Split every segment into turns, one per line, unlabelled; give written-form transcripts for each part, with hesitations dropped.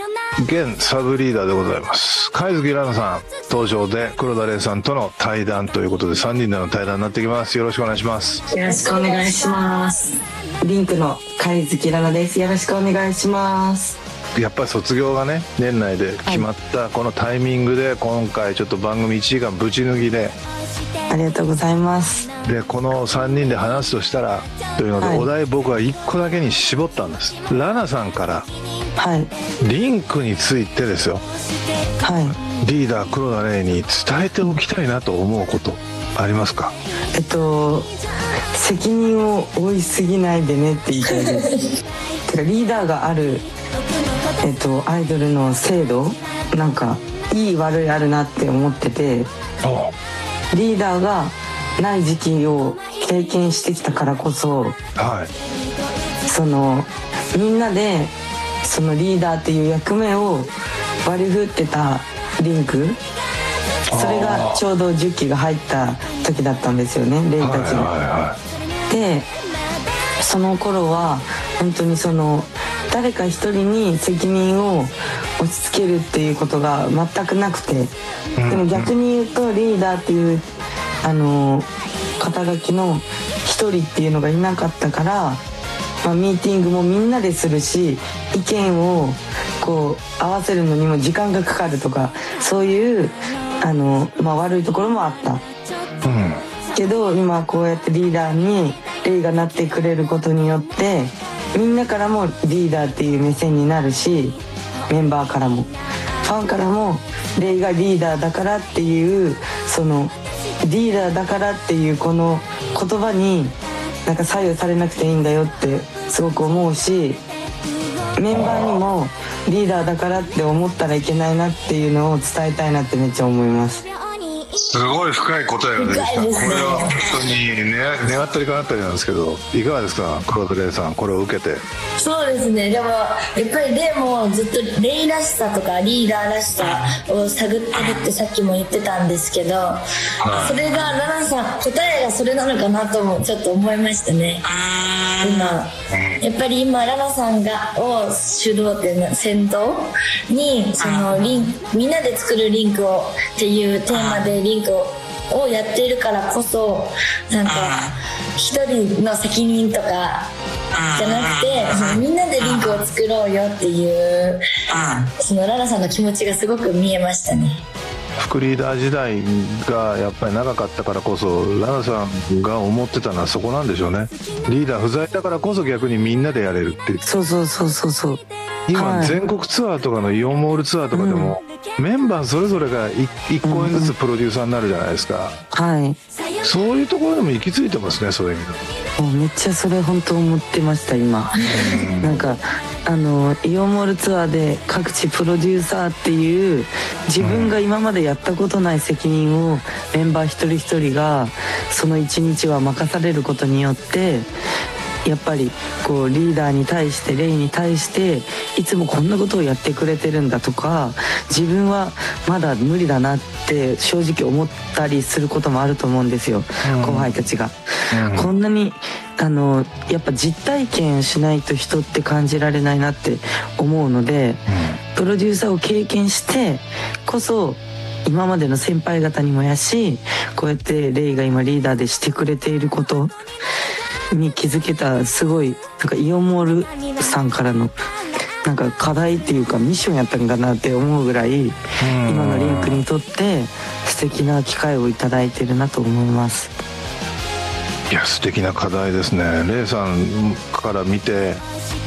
現サブリーダーでございます貝月ラナさん登場で黒田玲さんとの対談ということで3人での対談になってきます。よろしくお願いします。
よろしくお願いします。リンクの貝月ラナです。よろしくお願いします。
やっぱり卒業がね年内で決まったこのタイミングで今回ちょっと番組1時間ぶち抜きで
ありがとうございます。
でこの3人で話すとしたらというので、お題僕は1個だけに絞ったんです。ラナさんからリンクについてですよ、リーダー黒田玲に伝えておきたいなと思うことありますか？
責任を負いすぎないでねって言いたいですてかリーダーがあるアイドルの制度なんかいい悪いあるなって思ってて、リーダーがない時期を経験してきたからこそ、みんなでそのリーダーっていう役目を割り振ってたリンク、それがちょうど10期が入った時だったんですよね、レイたちが。でその頃は本当に誰か一人に責任を押し付けるっていうことが全くなくて、でも逆に言うとリーダーっていう肩書きの一人っていうのがいなかったから、ミーティングもみんなでするし、意見をこう合わせるのにも時間がかかるとか、そういう悪いところもあった、けど今こうやってリーダーにレイがなってくれることによってみんなからもリーダーっていう目線になるし、メンバーからもファンからもレイがリーダーだからっていうリーダーだからっていうこの言葉になんか左右されなくていいんだよってすごく思うし、メンバーにもリーダーだからって思ったらいけないなっていうのを伝えたいなってめっちゃ思います。
すごい深い答えが出てきた。これは本当に願ったり叶ったりなんですけど、いかがですか黒田玲さん、これを受けて。
そうですね、でもやっぱりレイもずっとレイらしさとかリーダーらしさを探ってるってさっきも言ってたんですけど、それがラナさん答えがそれなのかなともちょっと思いましたね。やっぱり今ラナさんを主導っていう先導にみんなで作るリンクをっていうテーマでリンクをやっているからこそ、なんか一人の責任とかじゃなくてみんなでリンクを作ろうよっていうラナさんの気持ちがすごく見えましたね。
副リーダー時代がやっぱり長かったからこそラナさんが思ってたのはそこなんでしょうね。リーダー不在だからこそ逆にみんなでやれるっていう。
そう
今、全国ツアーとかのイオンモールツアーとかでも、メンバーそれぞれが1公演ずつプロデューサーになるじゃないですか。そういうところでも行き着いてますね、そういう意味でも。
めっちゃそれ本当思ってました今なんかイオンモールツアーで各地プロデューサーっていう自分が今までやったことない責任をメンバー一人一人がその一日は任されることによって、やっぱりこうリーダーに対してレイに対していつもこんなことをやってくれてるんだとか、自分はまだ無理だなって正直思ったりすることもあると思うんですよ、後輩たちが。こんなにやっぱ実体験しないと人って感じられないなって思うので、プロデューサーを経験してこそ今までの先輩方にもやし、こうやってレイが今リーダーでしてくれていることに気づけた、すごいなんかイオンモールさんからのなんか課題っていうかミッションやったんだなって思うぐらい、今のリンクにとって素敵な機会をいただいてるなと思います。
いや素敵な課題ですね。レイさんから見て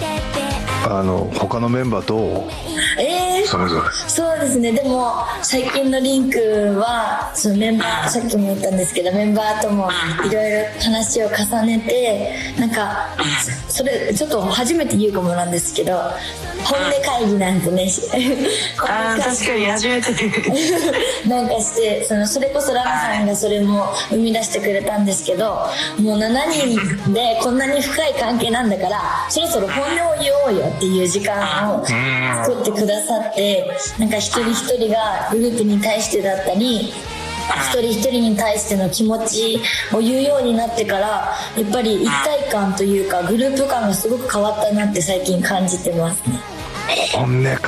他のメンバーどう？それぞれ。
そうですね、でも最近のリンクはメンバー、さっきも言ったんですけどメンバーともいろいろ話を重ねて、なんかそれちょっと初めて言うかもなんですけど、本音会議なんてね
確かに初めて
なんかしてそれこそラナさんがそれも生み出してくれたんですけど、もう7人でこんなに深い関係なんだからそろそろ本音を言おうよっていう時間を作ってくださって、なんか一人一人がグループに対してだったり一人一人に対しての気持ちを言うようになってから、やっぱり一体感というかグループ感がすごく変わったなって最近感じてますね。
本音